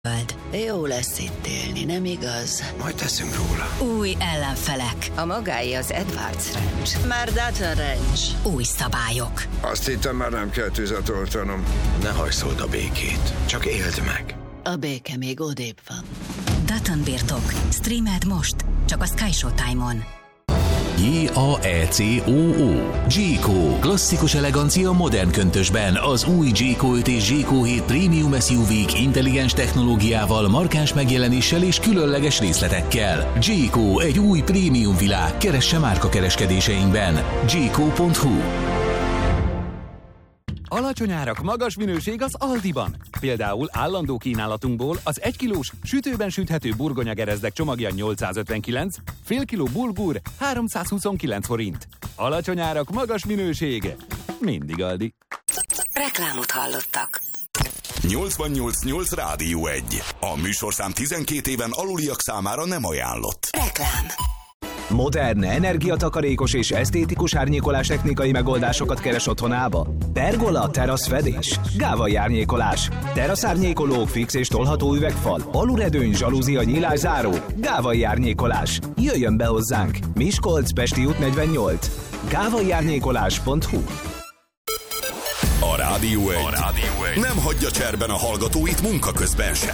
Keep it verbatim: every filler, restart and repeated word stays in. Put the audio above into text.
Jó lesz itt élni, nem igaz? Majd teszünk róla. Új ellenfelek. A magáé az Edwards Ranch. Már Dutton Ranch. Új szabályok. Azt hittem, már nem kell tüzet oltanom. Ne hajszold a békét, csak éld meg. A béke még odébb van. Dutton birtok. Streameld most. Csak a Sky Showtime-on. J A E C O O Jayco. Klasszikus elegancia modern köntösben. Az új Jayco öt és Jayco hét Premium es u vé-k intelligens technológiával, markáns megjelenéssel és különleges részletekkel. Jayco, egy új prémium világ. Keresse márkakereskedéseinkben. jayco pont hu. Alacsony árak, magas minőség az Aldiban. Például állandó kínálatunkból az egy kilós sütőben süthető burgonyagerezdek csomagja nyolcszázötvenkilenc, fél kiló bulgur háromszázhuszonkilenc forint. Alacsony árak, magas minőség. Mindig Aldi. Reklámot hallottak. nyolcvannyolc nyolc Rádió egy. A műsorszám tizenkét éven aluliak számára nem ajánlott. Reklám. Modern, energiatakarékos és esztétikus árnyékolás technikai megoldásokat keres otthonába? Pergola, teraszfedés, gávai árnyékolás, teraszárnyékolók, fix és tolható üvegfal, aluredőny, zsalúzia, nyílászáró, gávai árnyékolás. Jöjjön be hozzánk! Miskolc, Pesti út negyvennyolc. gávai árnyékolás pont hu. A Rádió egy. A Rádió egy nem hagyja cserben a hallgatóit munka közben sem.